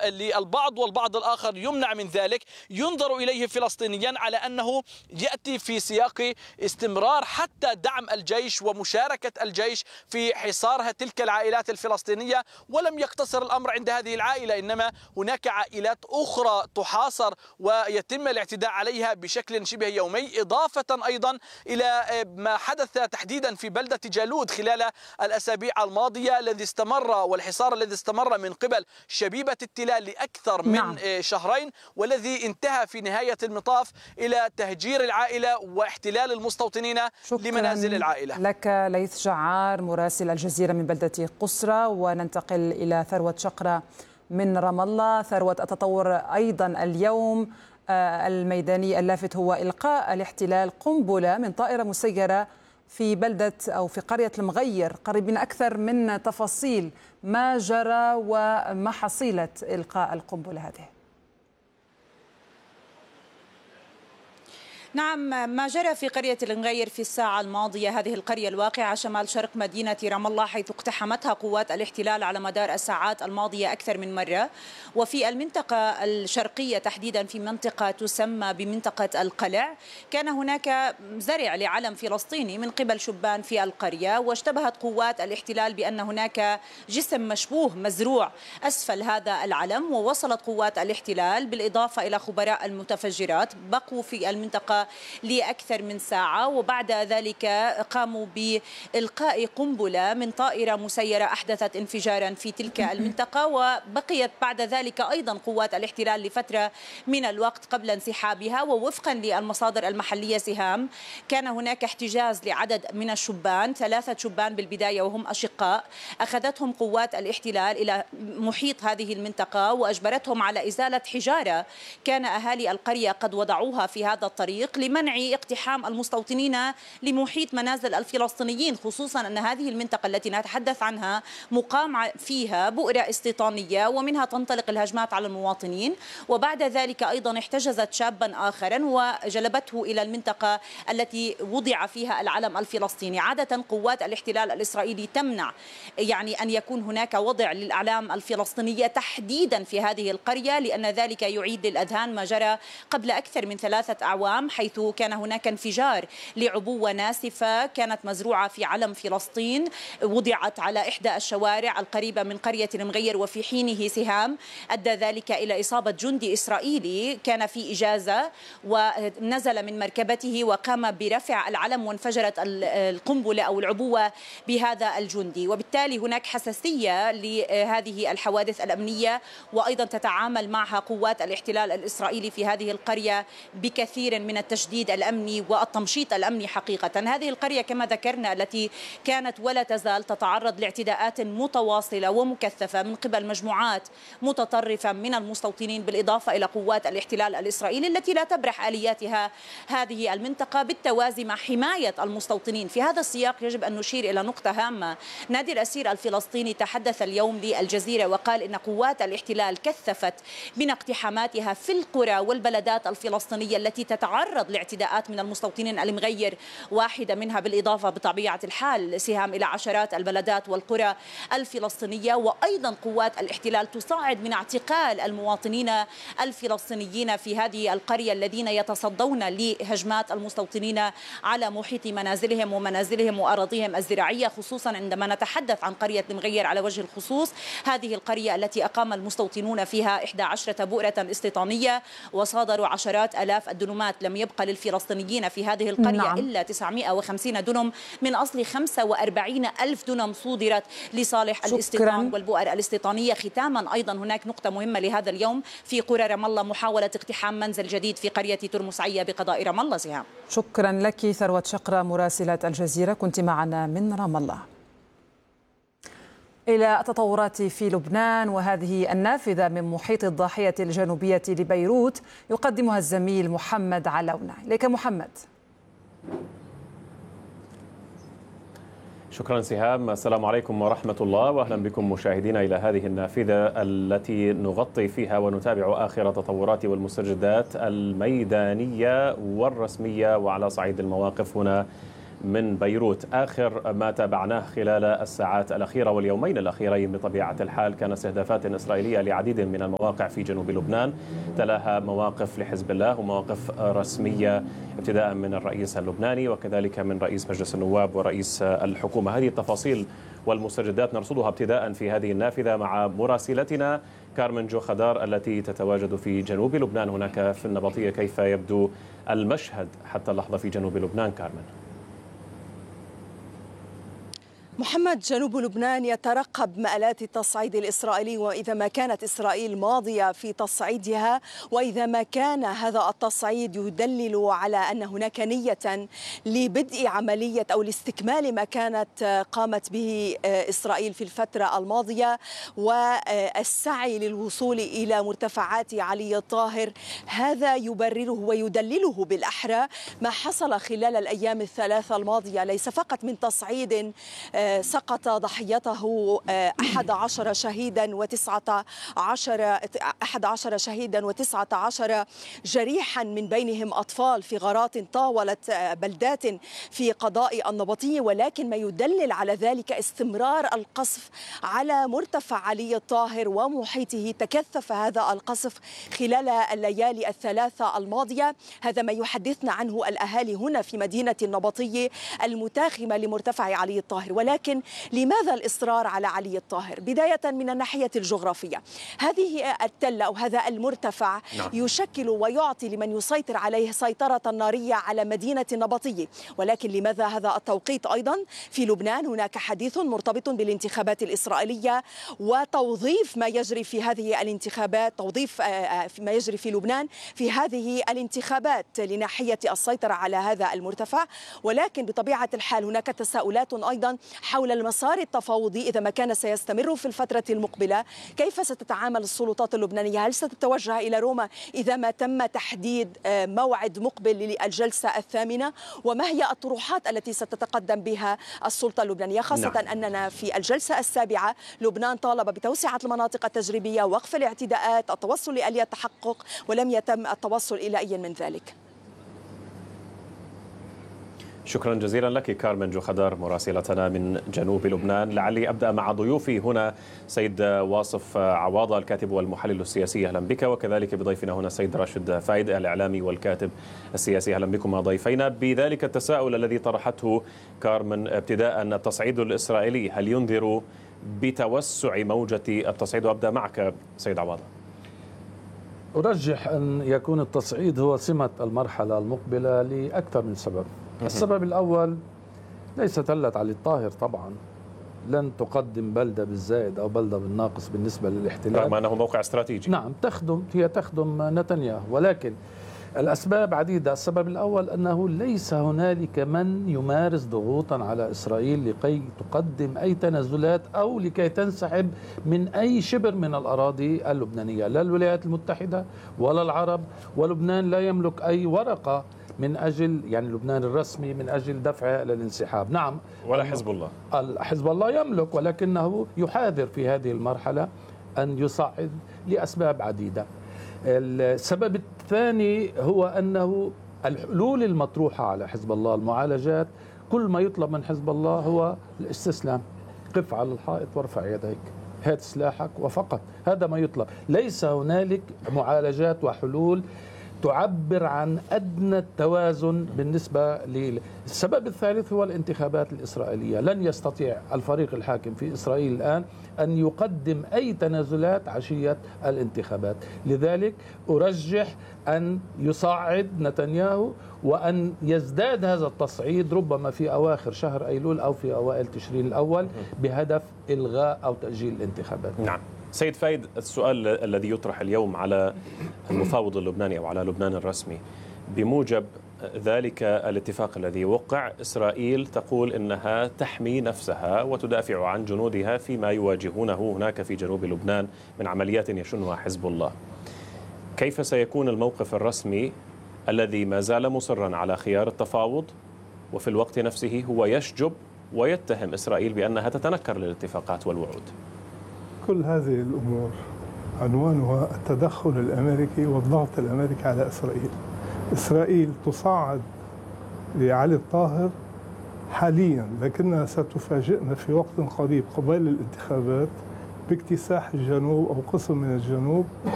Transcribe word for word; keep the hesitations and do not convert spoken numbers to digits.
للبعض والبعض الآخر يمنع من ذلك، ينظر إليه فلسطينيا على أنه يأتي في سياق استمرار حتى دعم الجيش ومشاركة الجيش في حصارها تلك العائلات الفلسطينية. ولم يقتصر الأمر عند هذه العائلة، إنما هناك عائلات أخرى تحاصر ويتم الاعتداء عليها بشكل شبه يومي، إضافة أيضا إلى ما حدث تحديدا في بلدة جالود خلال الأسابيع الماضية الذي استمر، والحصار الذي استمر من قبل شبيبة التلال لأكثر من نعم. شهرين، والذي انتهى في نهاية المطاف إلى تهجير العائلة واحتلال المستوطنين لمنازل العائلة. لك ليث جعار مراسل الجزيرة من بلدة قسرة. وننتقل إلى ثروة شقرة من رام الله. ثروة، التطور أيضا اليوم الميداني اللافت هو إلقاء الاحتلال قنبلة من طائرة مسيرة في بلدة أو في قرية المغير. قريبين أكثر من تفاصيل ما جرى وما حصيلة إلقاء القنبلة هذه. نعم، ما جرى في قرية المغير في الساعة الماضية، هذه القرية الواقعة شمال شرق مدينة رام الله، حيث اقتحمتها قوات الاحتلال على مدار الساعات الماضية أكثر من مرة. وفي المنطقة الشرقية تحديدا في منطقة تسمى بمنطقة القلع، كان هناك زرع لعلم فلسطيني من قبل شبان في القرية، واشتبهت قوات الاحتلال بأن هناك جسم مشبوه مزروع أسفل هذا العلم. ووصلت قوات الاحتلال بالإضافة إلى خبراء المتفجرات، بقوا في المنطقة لأكثر من ساعة، وبعد ذلك قاموا بإلقاء قنبلة من طائرة مسيرة أحدثت انفجارا في تلك المنطقة. وبقيت بعد ذلك أيضا قوات الاحتلال لفترة من الوقت قبل انسحابها. ووفقا للمصادر المحلية سهام، كان هناك احتجاز لعدد من الشبان، ثلاثة شبان بالبداية وهم أشقاء، أخذتهم قوات الاحتلال إلى محيط هذه المنطقة وأجبرتهم على إزالة حجارة كان أهالي القرية قد وضعوها في هذا الطريق لمنع اقتحام المستوطنين لمحيط منازل الفلسطينيين، خصوصا أن هذه المنطقة التي نتحدث عنها مقام فيها بؤرة استيطانية ومنها تنطلق الهجمات على المواطنين. وبعد ذلك أيضا احتجزت شابا آخرا وجلبته إلى المنطقة التي وضع فيها العلم الفلسطيني. عادة قوات الاحتلال الإسرائيلي تمنع يعني أن يكون هناك وضع للأعلام الفلسطينية تحديدا في هذه القرية، لأن ذلك يعيد للأذهان ما جرى قبل أكثر من ثلاثة أعوام، حيث كان هناك انفجار لعبوة ناسفة كانت مزروعة في علم فلسطين، وضعت على إحدى الشوارع القريبة من قرية المغير، وفي حينه سهام أدى ذلك إلى إصابة جندي إسرائيلي كان في إجازة ونزل من مركبته وقام برفع العلم وانفجرت القنبلة أو العبوة بهذا الجندي. وبالتالي هناك حساسية لهذه الحوادث الأمنية، وأيضا تتعامل معها قوات الاحتلال الإسرائيلي في هذه القرية بكثير من التشديد الأمني والتمشيط الأمني. حقيقة هذه القرية كما ذكرنا التي كانت ولا تزال تتعرض لاعتداءات متواصلة ومكثفة من قبل مجموعات متطرفة من المستوطنين، بالإضافة إلى قوات الاحتلال الإسرائيلي التي لا تبرح آلياتها هذه المنطقة بالتوازي مع حماية المستوطنين. في هذا السياق يجب أن نشير إلى نقطة هامة. نادي الأسير الفلسطيني تحدث اليوم للجزيرة وقال إن قوات الاحتلال كثفت من اقتحاماتها في القرى والبلدات الفلسطينية التي تتعرض لاعتداءات من المستوطنين المغير، واحدة منها بالإضافة بطبيعة الحال سهام إلى عشرات البلدات والقرى الفلسطينية. وأيضا قوات الاحتلال تصاعد من اعتقال المواطنين الفلسطينيين في هذه القرية الذين يتصدون لهجمات المستوطنين على محيط منازلهم ومنازلهم وأراضيهم الزراعية، خصوصا عندما نتحدث عن قرية المغير على وجه الخصوص، هذه القرية التي أقام المستوطنون فيها إحدى عشرة بؤرة استيطانية وصادروا عشرات آلاف الدنومات. لم يبقى للفلسطينيين في هذه القرية نعم. إلا تسعمائة وخمسين دنم من أصل خمسة وأربعين ألف دنم صودرت لصالح شكراً. الاستيطان والبؤر الاستيطانية. ختاما أيضا هناك نقطة مهمة لهذا اليوم في قرى رام الله، محاولة اقتحام منزل جديد في قرية ترمسعية بقضاء رام الله. سهام، شكرا لك ثروة شقرة مراسلة الجزيرة، كنت معنا من رام الله. إلى التطورات في لبنان، وهذه النافذة من محيط الضاحية الجنوبية لبيروت يقدمها الزميل محمد علونة. إليك محمد. شكرا سهام، السلام عليكم ورحمة الله، وأهلا بكم مشاهدينا إلى هذه النافذة التي نغطي فيها ونتابع آخر التطورات والمستجدات الميدانية والرسمية وعلى صعيد المواقف هنا من بيروت. آخر ما تابعناه خلال الساعات الأخيرة واليومين الأخيرين بطبيعة الحال كان استهدافات إسرائيلية لعديد من المواقع في جنوب لبنان، تلاها مواقف لحزب الله ومواقف رسمية ابتداء من الرئيس اللبناني وكذلك من رئيس مجلس النواب ورئيس الحكومة. هذه التفاصيل والمستجدات نرصدها ابتداء في هذه النافذة مع مراسلتنا كارمن جو خضار التي تتواجد في جنوب لبنان هناك في النبطية. كيف يبدو المشهد حتى اللحظة في جنوب لبنان كارمن؟ محمد، جنوب لبنان يترقب مآلات التصعيد الإسرائيلي، وإذا ما كانت إسرائيل ماضية في تصعيدها وإذا ما كان هذا التصعيد يدلل على أن هناك نية لبدء عملية أو لاستكمال ما كانت قامت به إسرائيل في الفترة الماضية والسعي للوصول إلى مرتفعات علي الطاهر، هذا يبرره ويدلله بالأحرى ما حصل خلال الأيام الثلاثة الماضية، ليس فقط من تصعيد سقط ضحيته أحد عشر شهيدا وتسعة عشر أحد عشر شهيدا وتسعة عشر جريحا من بينهم أطفال في غارات طاولت بلدات في قضاء النبطية، ولكن ما يدلل على ذلك استمرار القصف على مرتفع علي الطاهر ومحيطه. تكثف هذا القصف خلال الليالي الثلاثة الماضية، هذا ما يحدثنا عنه الأهالي هنا في مدينة النبطية المتاخمة لمرتفع علي الطاهر. ولكن لماذا الإصرار على علي الطاهر؟ بداية من الناحية الجغرافية، هذه التلة أو هذا المرتفع نعم. يشكل ويعطي لمن يسيطر عليه سيطرة نارية على مدينة النبطية. ولكن لماذا هذا التوقيت أيضا؟ في لبنان هناك حديث مرتبط بالانتخابات الإسرائيلية وتوظيف ما يجري في هذه الانتخابات، توظيف ما يجري في لبنان في هذه الانتخابات لناحية السيطرة على هذا المرتفع. ولكن بطبيعة الحال هناك تساؤلات أيضا حول المسار التفاوضي إذا ما كان سيستمر في الفترة المقبلة. كيف ستتعامل السلطات اللبنانية؟ هل ستتوجه إلى روما إذا ما تم تحديد موعد مقبل للجلسة الثامنة؟ وما هي الطروحات التي ستتقدم بها السلطة اللبنانية، خاصة نعم. أننا في الجلسة السابعة لبنان طالب بتوسعة المناطق التجريبية، وقف الاعتداءات، التوصل لآلية تحقق، ولم يتم التوصل إلى أي من ذلك. شكرا جزيلا لك كارمن جو خضار مراسلتنا من جنوب لبنان. لعلي أبدأ مع ضيوفي هنا، سيد واصف عواضة الكاتب والمحلل السياسي، أهلا بك، وكذلك بضيفنا هنا السيد راشد فايد الإعلامي والكاتب السياسي، أهلا بكم ضيفينا. بذلك التساؤل الذي طرحته كارمن ابتداء، التصعيد الإسرائيلي هل ينذر بتوسع موجة التصعيد؟ وأبدأ معك سيد عواضة. أرجح أن يكون التصعيد هو سمة المرحلة المقبلة لأكثر من سبب. السبب الأول ليس تلة علي الطاهر طبعا لن تقدم بلدة بالزائد أو بلدة بالناقص بالنسبة للاحتلال، رغم أنه موقع استراتيجي. نعم، تخدم هي تخدم نتنياهو، ولكن الأسباب عديدة. السبب الأول أنه ليس هنالك من يمارس ضغوطا على إسرائيل لكي تقدم أي تنازلات أو لكي تنسحب من أي شبر من الأراضي اللبنانية، لا الولايات المتحدة ولا العرب، ولبنان لا يملك أي ورقة من أجل يعني لبنان الرسمي من أجل دفعه إلى الانسحاب. نعم، ولا حزب الله حزب الله يملك، ولكنه يحاذر في هذه المرحلة أن يصعد لأسباب عديدة. السبب الثاني هو أنه الحلول المطروحة على حزب الله، المعالجات، كل ما يطلب من حزب الله هو الاستسلام، قف على الحائط وارفع يديك، هات سلاحك وفقط، هذا ما يطلب. ليس هنالك معالجات وحلول تعبر عن أدنى التوازن بالنسبة لي. السبب الثالث هو الانتخابات الإسرائيلية. لن يستطيع الفريق الحاكم في إسرائيل الآن أن يقدم أي تنازلات عشية الانتخابات، لذلك أرجح أن يصعد نتنياهو وأن يزداد هذا التصعيد ربما في أواخر شهر أيلول أو في أوائل تشرين الأول بهدف إلغاء أو تأجيل الانتخابات. نعم. سيد فايد، السؤال الذي يطرح اليوم على المفاوض اللبناني أو على لبنان الرسمي، بموجب ذلك الاتفاق الذي وقع، إسرائيل تقول إنها تحمي نفسها وتدافع عن جنودها فيما يواجهونه هناك في جنوب لبنان من عمليات يشنها حزب الله. كيف سيكون الموقف الرسمي الذي ما زال مصرا على خيار التفاوض وفي الوقت نفسه هو يشجب ويتهم إسرائيل بأنها تتنكر للاتفاقات والوعود؟ كل هذه الأمور عنوانها التدخل الأمريكي والضغط الأمريكي على إسرائيل. إسرائيل تصعد لعلي الطاهر حاليا، لكنها ستفاجئنا في وقت قريب قبيل الانتخابات باكتساح الجنوب أو قسم من الجنوب